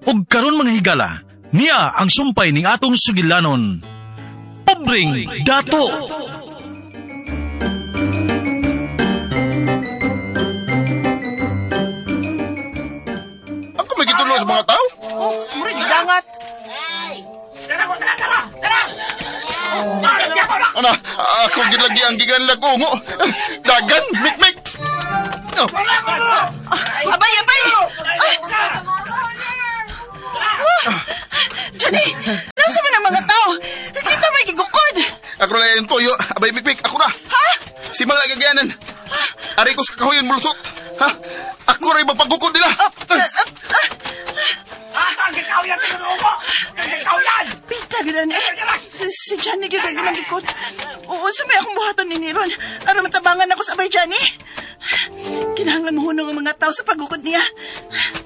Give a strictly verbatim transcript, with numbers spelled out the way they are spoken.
ug karon mga higala, niya ang sumpay ning atong sugilanon. Pobreng dato. Ako may gitulo sa mga tao? Oh, mura gigangat. Ano, ako gilagi ang giganlag ungo. Dagan, mikmik. Oh. Abay, abay! Ay! Ah! Johnny, nasa man ang mga tao? Kita may gigukod. Ako na yung toyo. Abay, mikmik, ako na. Ha? Si mga gagyanan. Ari ko sa kahoyon mulusot. Ha? Ako rin mapagkukod nila. Pita gila ni. Si, si Johnny gila gila gikot. Oo, sabay akong buhaton ni Niron. Para matabangan ako sa abay Johnny. Kinahanglan mo hunong ang mga tao sa pagkukod niya.